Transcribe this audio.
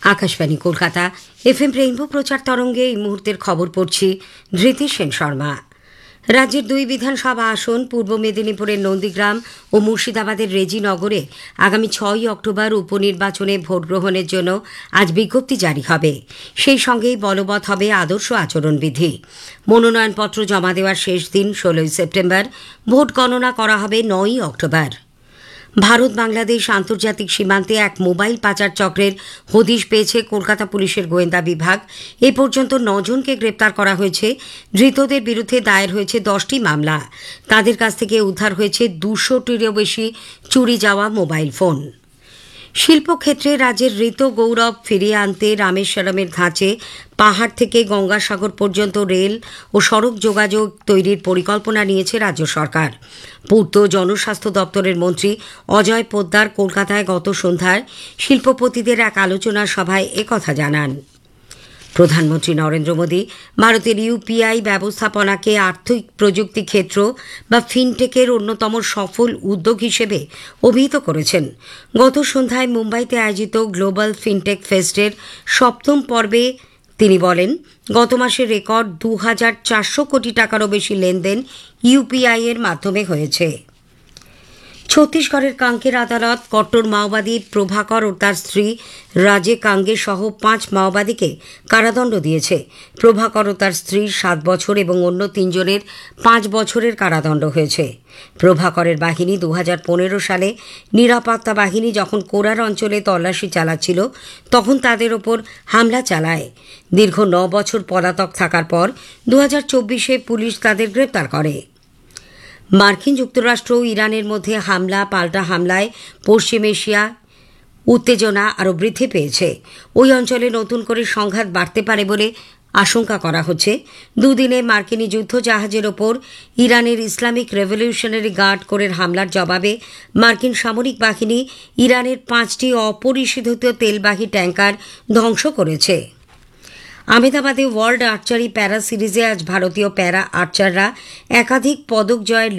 Akashvani Kolkata FM rainbow প্রচার তরঙ্গে এই মুহূর্তের খবর পড়ছি ধৃতি সেন শর্মা। রাজ্যের দুই বিধানসভা আসন পূর্ব মেদিনীপুরের নন্দীগ্রাম ও মুর্শিদাবাদের রেজিনগরে আগামী 6 অক্টোবর উপনির্বাচনে ভোট গ্রহণের জন্য আজ বিজ্ঞপ্তি জারি হবে। সেই সঙ্গেই বলবৎ হবে আদর্শ আচরণবিধি। মনোনয়নপত্র জমা দেওয়ার শেষ দিন 16 সেপ্টেম্বর। ভোট গণনা করা হবে 9 অক্টোবর। ভারত বাংলাদেশ আন্তর্জাতিক সীমান্তে এক মোবাইল পাচার চক্রের হদিশ পেয়েছে কলকাতা পুলিশের গোয়েন্দা বিভাগ। এ পর্যন্ত 9 জনকে গ্রেপ্তার করা হয়েছে। ধৃতদের বিরুদ্ধে দায়ের হয়েছে 10টি মামলা। তাদের কাছ থেকে উদ্ধার হয়েছে 200টিরও বেশি চুরি যাওয়া মোবাইল ফোন। শিল্পক্ষেত্রে রাজ্যের ঋত গৌরব ফিরিয়ে আনতে রামেশ্বরমের ধাঁচে পাহাড় থেকে গঙ্গাসাগর পর্যন্ত রেল ও সড়ক যোগাযোগ তৈরির পরিকল্পনা নিয়েছে রাজ্য সরকার। পূর্ত জনস্বাস্থ্য দপ্তরের মন্ত্রী অজয় পোদ্দার কলকাতায় গত সন্ধ্যায় শিল্পপতিদের এক আলোচনা সভায় একথা জানান। প্রধানমন্ত্রী নরেন্দ্র মোদী ভারতের ইউপিআই ব্যবস্থাপনাকে আর্থিক প্রযুক্তি ক্ষেত্র বা ফিনটেকের অন্যতম সফল উদ্যোগ হিসেবে অভিহিত করেছেন। গত সন্ধ্যায় মুম্বাইতে আয়োজিত গ্লোবাল ফিনটেক ফেস্টের 7ম পর্বে তিনি বলেন, গত মাসে রেকর্ড 2400 কোটি টাকারও বেশি লেনদেন ইউপিআই এর মাধ্যমে হয়েছে। ছত্তিশগড়ের কাঙ্কের আদালত কট্টর মাওবাদী প্রভাকর ও তার স্ত্রী রাজে কাঙ্গে সহ 5 মাওবাদীকে কারাদণ্ড দিয়েছে। প্রভাকর ও তার স্ত্রীর 7 বছর এবং অন্য 3 জনের 5 বছরের কারাদণ্ড হয়েছে। প্রভাকরের বাহিনী 2015 সালে নিরাপত্তা বাহিনী যখন কোরার অঞ্চলে তল্লাশি চালাচ্ছিল তখন তাদের ওপর হামলা চালায়। দীর্ঘ 9 বছর পলাতক থাকার পর 2024-এ পুলিশ তাদের গ্রেপ্তার করে। মার্কিন যুক্তরাষ্ট্র ও ইরানের মধ্যে হামলা পাল্টা হামলায় পশ্চিম এশিয়া উত্তেজনা আরও বৃদ্ধি পেয়েছে। ওই অঞ্চলে নতুন করে সংঘাত বাড়তে পারে বলে আশঙ্কা করা হচ্ছে। দুদিনে মার্কিনী যুদ্ধ জাহাজের ওপর ইরানের ইসলামিক রেভলিউশনারি গার্ড কোরের হামলার জবাবে মার্কিন সামরিক বাহিনী ইরানের 5টি অপরিশোধিত তেলবাহী ট্যাঙ্কার ধ্বংস করেছে। আহমেদাবাদে ওয়ার্ল্ড আর্চারি প্যারা সিরিজে আজ ভারতীয় প্যারা আর্চাররা একাধিক পদক জয়ের